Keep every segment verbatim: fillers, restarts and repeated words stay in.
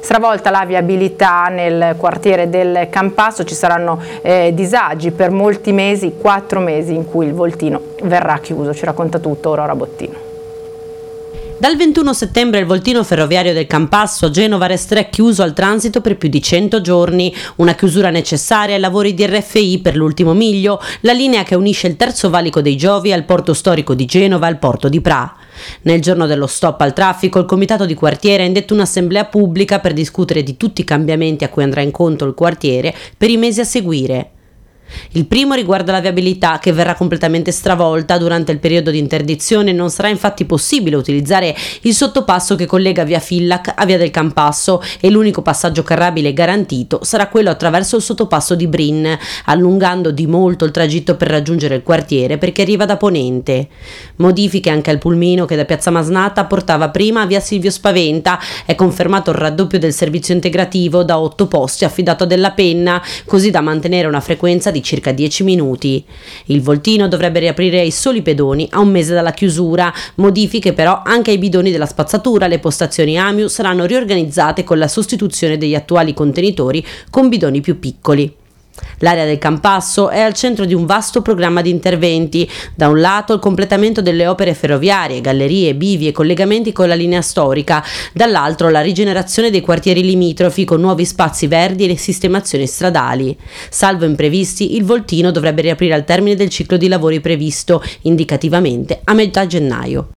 Stravolta la viabilità nel quartiere del Campasso, ci saranno eh, disagi per molti mesi, quattro mesi in cui il voltino verrà chiuso. Ci racconta tutto Aurora Bottino. Dal ventuno settembre il voltino ferroviario del Campasso a Genova resterà chiuso al transito per più di cento giorni, una chiusura necessaria ai lavori di R F I per l'ultimo miglio, la linea che unisce il terzo valico dei Giovi al porto storico di Genova e al porto di Pra. Nel giorno dello stop al traffico, il comitato di quartiere ha indetto un'assemblea pubblica per discutere di tutti i cambiamenti a cui andrà incontro il quartiere per i mesi a seguire. Il primo riguarda la viabilità, che verrà completamente stravolta. Durante il periodo di interdizione non sarà infatti possibile utilizzare il sottopasso che collega via Fillac a via del Campasso e l'unico passaggio carrabile garantito sarà quello attraverso il sottopasso di Brin, allungando di molto il tragitto per raggiungere il quartiere perché arriva da ponente. Modifiche anche al pulmino che da Piazza Masnata portava prima a via Silvio Spaventa. È confermato il raddoppio del servizio integrativo da otto posti affidato a Della Penna, così da mantenere una frequenza di circa dieci minuti. Il voltino dovrebbe riaprire ai soli pedoni a un mese dalla chiusura. Modifiche però anche ai bidoni della spazzatura. Le postazioni A M I U saranno riorganizzate con la sostituzione degli attuali contenitori con bidoni più piccoli. L'area del Campasso è al centro di un vasto programma di interventi. Da un lato il completamento delle opere ferroviarie, gallerie, bivi e collegamenti con la linea storica, dall'altro la rigenerazione dei quartieri limitrofi con nuovi spazi verdi e le sistemazioni stradali. Salvo imprevisti, il voltino dovrebbe riaprire al termine del ciclo di lavori previsto, indicativamente a metà gennaio.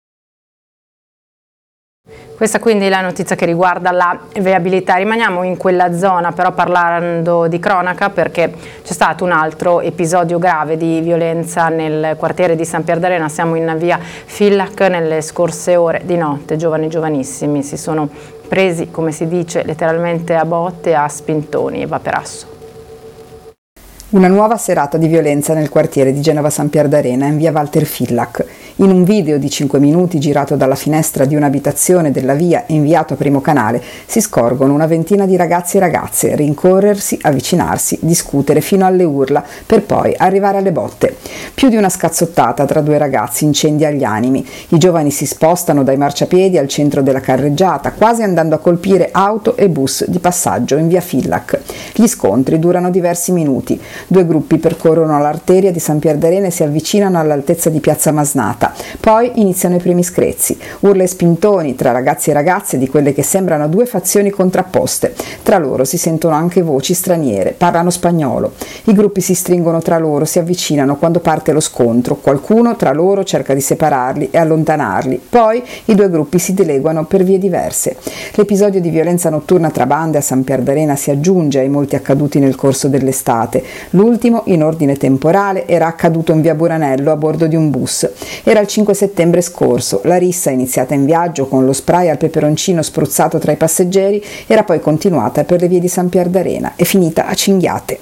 Questa quindi è la notizia che riguarda la viabilità. Rimaniamo in quella zona però parlando di cronaca, perché c'è stato un altro episodio grave di violenza nel quartiere di San Pier d'Arena. Siamo in via Fillac. Nelle scorse ore di notte giovani giovanissimi si sono presi, come si dice, letteralmente a botte, a spintoni. Eva Perasso. Una nuova serata di violenza nel quartiere di Genova San Pier d'Arena in via Walter Fillac. In un video di cinque minuti girato dalla finestra di un'abitazione della via e inviato a Primo Canale si scorgono una ventina di ragazzi e ragazze rincorrersi, avvicinarsi, discutere fino alle urla per poi arrivare alle botte. Più di una scazzottata tra due ragazzi incendia gli animi. I giovani si spostano dai marciapiedi al centro della carreggiata, quasi andando a colpire auto e bus di passaggio in via Fillac. Gli scontri durano diversi minuti. Due gruppi percorrono l'arteria di San Pier d'Arena e si avvicinano all'altezza di Piazza Masnata. Poi iniziano i primi screzi, urla e spintoni tra ragazzi e ragazze di quelle che sembrano due fazioni contrapposte. Tra loro si sentono anche voci straniere, parlano spagnolo. I gruppi si stringono tra loro, si avvicinano quando parte lo scontro. Qualcuno tra loro cerca di separarli e allontanarli. Poi i due gruppi si dileguano per vie diverse. L'episodio di violenza notturna tra bande a San Pier d'Arena si aggiunge ai molti accaduti nel corso dell'estate. L'ultimo, in ordine temporale, era accaduto in via Buranello a bordo di un bus. Era il cinque settembre scorso. La rissa, iniziata in viaggio con lo spray al peperoncino spruzzato tra i passeggeri, era poi continuata per le vie di San Pier d'Arena e finita a cinghiate.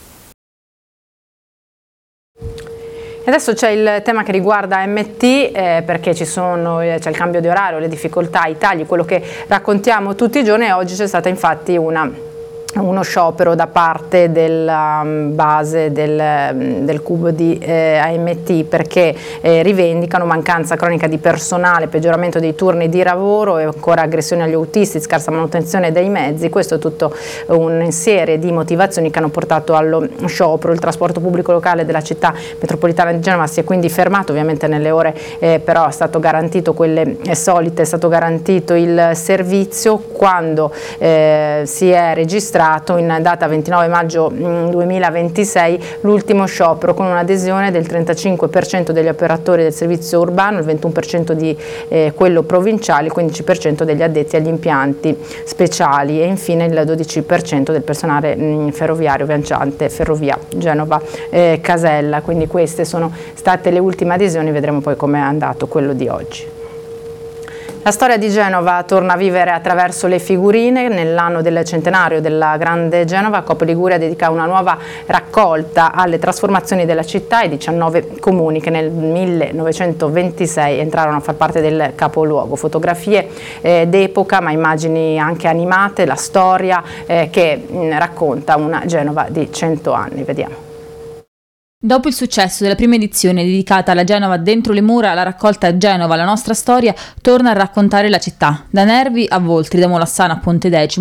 Adesso c'è il tema che riguarda M T, eh, perché ci sono, eh, c'è il cambio di orario, le difficoltà, i tagli, quello che raccontiamo tutti i giorni, e oggi c'è stata infatti una uno sciopero da parte della um, base del, del cubo di eh, A M T, perché eh, rivendicano mancanza cronica di personale, peggioramento dei turni di lavoro e ancora aggressioni agli autisti, scarsa manutenzione dei mezzi. Questo è tutto una serie di motivazioni che hanno portato allo sciopero. Il trasporto pubblico locale della città metropolitana di Genova si è quindi fermato, ovviamente nelle ore eh, però è stato garantito quelle eh, solite, è stato garantito il servizio. Quando eh, si è registrato in data ventinove maggio duemilaventisei l'ultimo sciopero, con un'adesione del trentacinque per cento degli operatori del servizio urbano, il ventuno per cento di eh, quello provinciale, il quindici per cento degli addetti agli impianti speciali e infine il dodici per cento del personale mh, ferroviario viaggiante Ferrovia Genova eh, Casella. Quindi queste sono state le ultime adesioni, vedremo poi come è andato quello di oggi. La storia di Genova torna a vivere attraverso le figurine. Nell'anno del centenario della Grande Genova, Coop Liguria dedica una nuova raccolta alle trasformazioni della città e diciannove comuni che nel millenovecentoventisei entrarono a far parte del capoluogo. Fotografie eh, d'epoca, ma immagini anche animate, la storia eh, che mh, racconta una Genova di cento anni. Vediamo. Dopo il successo della prima edizione dedicata alla Genova dentro le mura, la raccolta Genova, la nostra storia, torna a raccontare la città. Da Nervi a Voltri, da Molassana a Pontedecimo,